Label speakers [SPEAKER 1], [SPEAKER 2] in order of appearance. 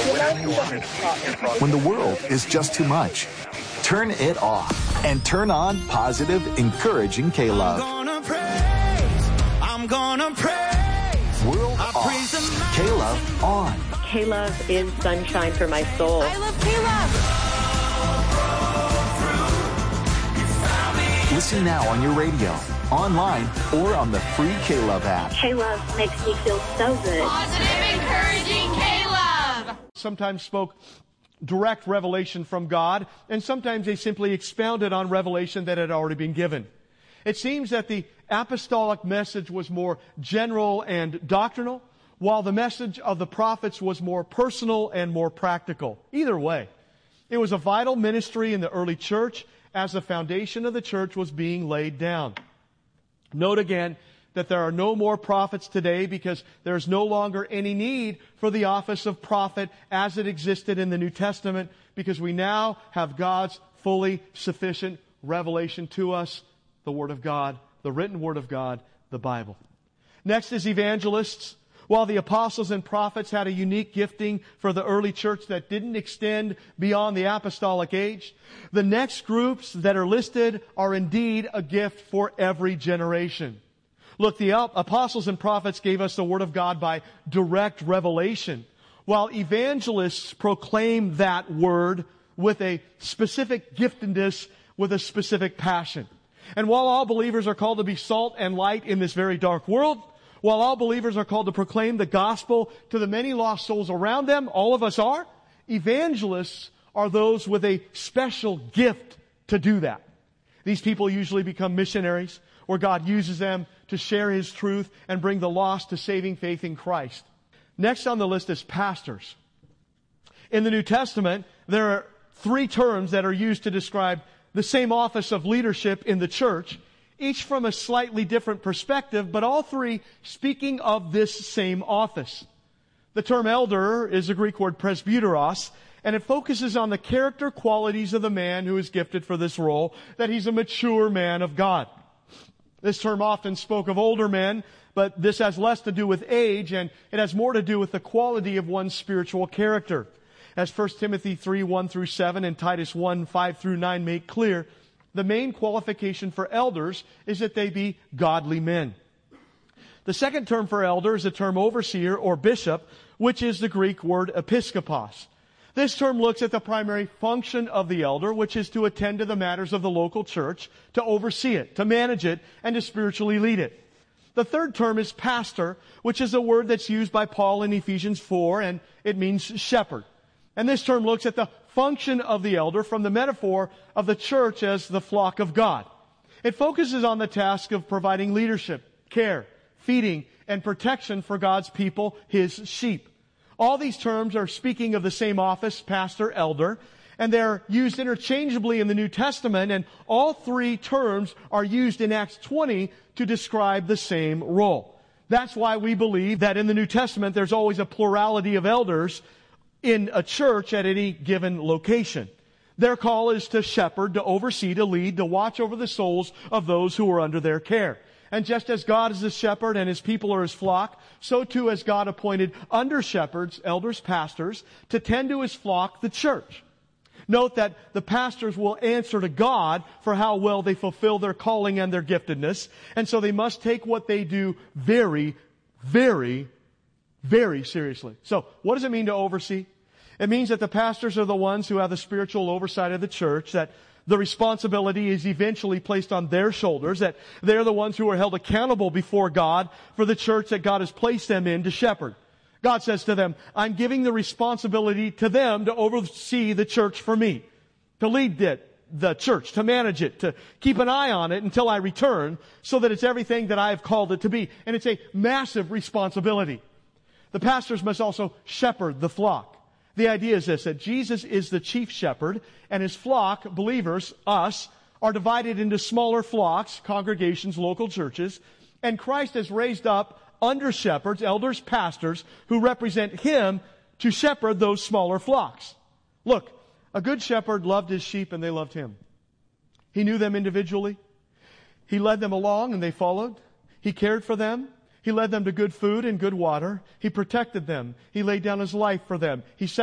[SPEAKER 1] When the world is just too much, turn it off and turn on positive, encouraging K-Love.
[SPEAKER 2] I'm gonna praise.
[SPEAKER 1] World off. K-Love on.
[SPEAKER 3] K-Love is sunshine for my soul.
[SPEAKER 4] I love K-Love.
[SPEAKER 1] Listen now on your radio, online, or on the free K-Love app.
[SPEAKER 3] K-Love makes me feel so good.
[SPEAKER 4] Positive, encouraging K-Love.
[SPEAKER 5] Sometimes spoke direct revelation from God, and sometimes they simply expounded on revelation that had already been given. It seems that the apostolic message was more general and doctrinal, while the message of the prophets was more personal and more practical. Either way, it was a vital ministry in the early church as the foundation of the church was being laid down. Note again that there are no more prophets today because there is no longer any need for the office of prophet as it existed in the New Testament, because we now have God's fully sufficient revelation to us, the Word of God, the written Word of God, the Bible. Next is evangelists. While the apostles and prophets had a unique gifting for the early church that didn't extend beyond the apostolic age, the next groups that are listed are indeed a gift for every generation. Look, the apostles and prophets gave us the Word of God by direct revelation, while evangelists proclaim that Word with a specific giftedness, with a specific passion. And while all believers are called to be salt and light in this very dark world, while all believers are called to proclaim the gospel to the many lost souls around them, all of us are, evangelists are those with a special gift to do that. These people usually become missionaries, where God uses them to share His truth and bring the lost to saving faith in Christ. Next on the list is pastors. In the New Testament, there are three terms that are used to describe the same office of leadership in the church, each from a slightly different perspective, but all three speaking of this same office. The term elder is the Greek word presbyteros, and it focuses on the character qualities of the man who is gifted for this role, that he's a mature man of God. This term often spoke of older men, but this has less to do with age, and it has more to do with the quality of one's spiritual character. As 1 Timothy 3, 1 through 7 and Titus 1, 5 through 9 make clear, the main qualification for elders is that they be godly men. The second term for elder is the term overseer or bishop, which is the Greek word episkopos. This term looks at the primary function of the elder, which is to attend to the matters of the local church, to oversee it, to manage it, and to spiritually lead it. The third term is pastor, which is a word that's used by Paul in Ephesians 4, and it means shepherd. And this term looks at the function of the elder from the metaphor of the church as the flock of God. It focuses on the task of providing leadership, care, feeding, and protection for God's people, His sheep. All these terms are speaking of the same office, pastor, elder, and they're used interchangeably in the New Testament, and all three terms are used in Acts 20 to describe the same role. That's why we believe that in the New Testament there's always a plurality of elders in a church at any given location. Their call is to shepherd, to oversee, to lead, to watch over the souls of those who are under their care. And just as God is the shepherd and His people are His flock, so too has God appointed under-shepherds, elders, pastors, to tend to His flock, the church. Note that the pastors will answer to God for how well they fulfill their calling and their giftedness, and so they must take what they do very, very, very seriously. So, what does it mean to oversee? It means that the pastors are the ones who have the spiritual oversight of the church, that the responsibility is eventually placed on their shoulders, that they're the ones who are held accountable before God for the church that God has placed them in to shepherd. God says to them, I'm giving the responsibility to them to oversee the church for me, to lead the church, to manage it, to keep an eye on it until I return, so that it's everything that I have called it to be. And it's a massive responsibility. The pastors must also shepherd the flock. The idea is this, that Jesus is the chief shepherd, and His flock, believers, us, are divided into smaller flocks, congregations, local churches, and Christ has raised up under-shepherds, elders, pastors, who represent Him to shepherd those smaller flocks. Look, a good shepherd loved his sheep and they loved him. He knew them individually. He led them along and they followed. He cared for them. He led them to good food and good water. He protected them. He laid down His life for them. He